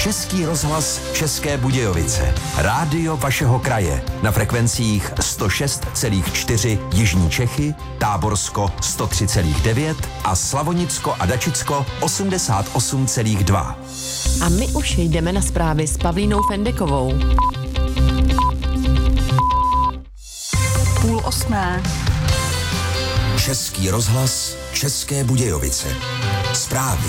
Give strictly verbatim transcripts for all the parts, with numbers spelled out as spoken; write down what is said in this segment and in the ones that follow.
Český rozhlas České Budějovice. Rádio vašeho kraje. Na frekvencích sto šest celá čtyři Jižní Čechy, Táborsko sto tři celá devět a Slavonicko a Dačicko osmdesát osm celá dva. A my už jdeme na zprávy s Pavlínou Fendekovou. Půl osmé. Český rozhlas České Budějovice. Zprávy.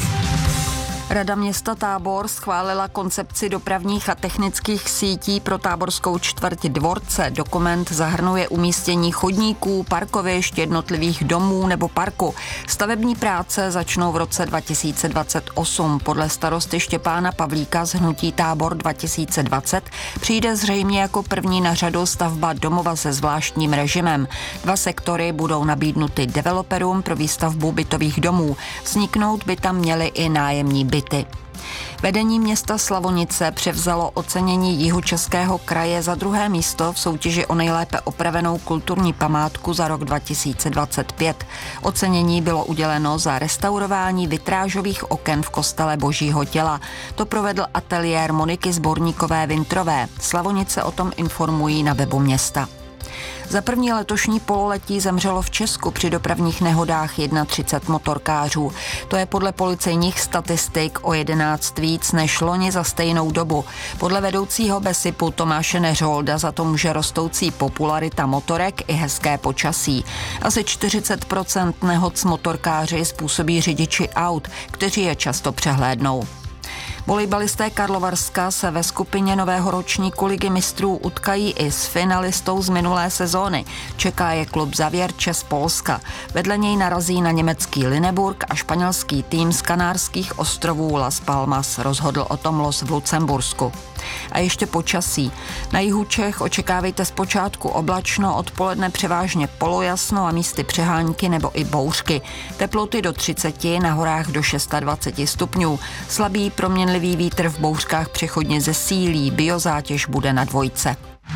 Rada města Tábor schválila koncepci dopravních a technických sítí pro táborskou čtvrť Dvorce. Dokument zahrnuje umístění chodníků, parkovišť, jednotlivých domů nebo parku. Stavební práce začnou v roce dva tisíce dvacet osm. Podle starosty Štěpána Pavlíka z hnutí Tábor dva tisíce dvacet přijde zřejmě jako první na řadu stavba domova se zvláštním režimem. Dva sektory budou nabídnuty developerům pro výstavbu bytových domů. Vzniknout by tam měly i nájemní byty. Byty. Vedení města Slavonice převzalo ocenění Jihočeského kraje za druhé místo v soutěži o nejlépe opravenou kulturní památku za rok dva tisíce dvacet pět. Ocenění bylo uděleno za restaurování vitrážových oken v kostele Božího těla. To provedl ateliér Moniky Zborníkové-Vintrové. Slavonice o tom informují na webu města. Za první letošní pololetí zemřelo v Česku při dopravních nehodách třicet jedna motorkářů. To je podle policejních statistik o jedenáct víc než loni za stejnou dobu. Podle vedoucího Besipu Tomáše Neřolda za to může rostoucí popularita motorek i hezké počasí. Asi čtyřicet procent nehod s motorkáři způsobí řidiči aut, kteří je často přehlédnou. Volejbalisté Karlovarska se ve skupině nového ročníku Ligy mistrů utkají i s finalistou z minulé sezóny. Čeká je klub Zavěrče z Polska. Vedle něj narazí na německý Lüneburg a španělský tým z Kanárských ostrovů Las Palmas. Rozhodl o tom los v Lucembursku. A ještě počasí. Na jihu Čech očekávejte zpočátku oblačno, odpoledne převážně polojasno a místy přehánky nebo i bouřky. Teploty do třicet, na horách do dvacet šest stupňů. Slabý proměnlivý vítr v bouřkách přechodně zesílí, biozátěž bude na dvojce.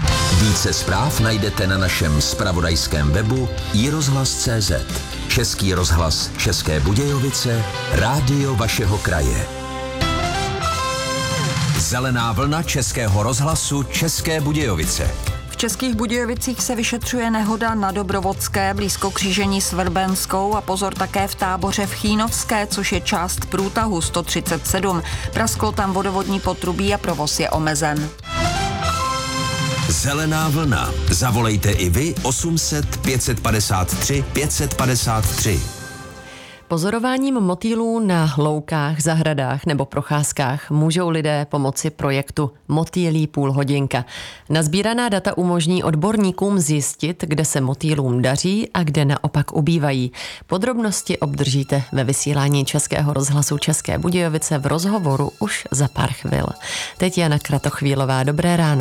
Více zpráv najdete na našem zpravodajském webu i rozhlas tečka cé zet. Český rozhlas České Budějovice, rádio vašeho kraje. Zelená vlna Českého rozhlasu České Budějovice. V Českých Budějovicích se vyšetřuje nehoda na Dobrovodské blízko křížení s Vrbenskou a pozor také v Táboře v Chínovské, což je část průtahu sto třicet sedm. Prasklo tam vodovodní potrubí a provoz je omezen. Zelená vlna. Zavolejte i vy osm set pět set padesát tři pět set padesát tři. Pozorováním motýlů na loukách, zahradách nebo procházkách můžou lidé pomoci projektu Motýlí půl hodinka. Nazbíraná data umožní odborníkům zjistit, kde se motýlům daří a kde naopak ubývají. Podrobnosti obdržíte ve vysílání Českého rozhlasu České Budějovice v rozhovoru už za pár chvil. Teď Jana Kratochvílová, dobré ráno.